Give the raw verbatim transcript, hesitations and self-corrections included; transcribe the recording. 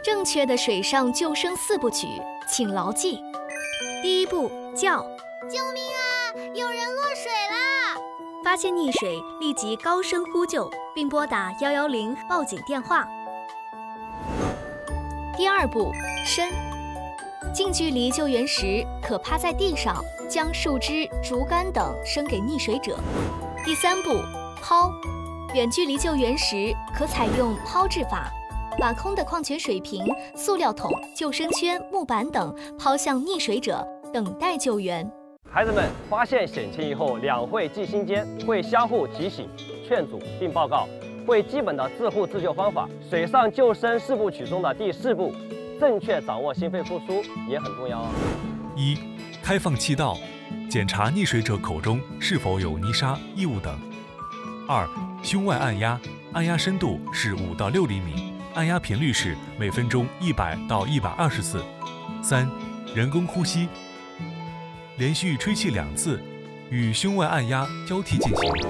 正确的水上救生四部曲，请牢记：第一步，叫， 救命啊！有人落水啦！ 发现溺水，立即高声呼救，并拨打一一零报警电话。第二步，伸。近距离救援时，可趴在地上，将树枝、竹竿等伸给溺水者。第三步，抛。远距离救援时，可采用抛掷法，把空的矿泉水瓶、塑料桶、救生圈、木板等抛向溺水者，等待救援。 孩子们发现险情以后，两会记心间，会相互提醒、劝阻并报告，会基本的自护自救方法。水上救生四部曲中的第四步，正确掌握心肺复苏也很重要哦。 一、开放气道，检查溺水者口中是否有泥沙、异物等。二、胸外按压，按压深度是五到六厘米，按压频率是每分钟一百到一百二十次。三、人工呼吸，连续吹气两次，与胸外按压交替进行。